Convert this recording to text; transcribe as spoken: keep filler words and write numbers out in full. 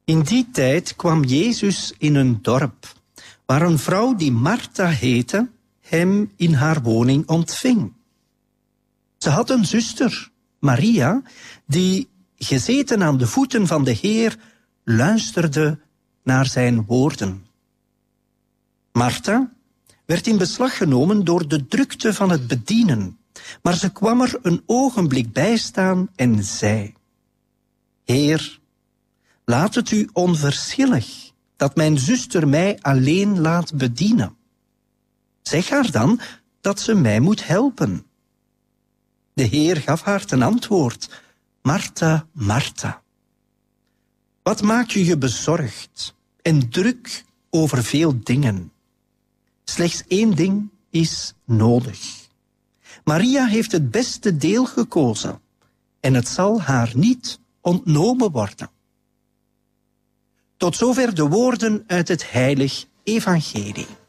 In die tijd kwam Jezus in een dorp, waar een vrouw die Martha heette, hem in haar woning ontving. Ze had een zuster, Maria, die, gezeten aan de voeten van de Heer, luisterde naar zijn woorden. Martha werd in beslag genomen door de drukte van het bedienen, maar ze kwam er een ogenblik bij staan en zei: Heer, laat het u onverschillig dat mijn zuster mij alleen laat bedienen. Zeg haar dan dat ze mij moet helpen. De Heer gaf haar ten antwoord: Martha, Martha, wat maak je je bezorgd en druk over veel dingen? Slechts één ding is nodig. Maria heeft het beste deel gekozen en het zal haar niet ontnomen worden. Tot zover de woorden uit het heilig evangelie.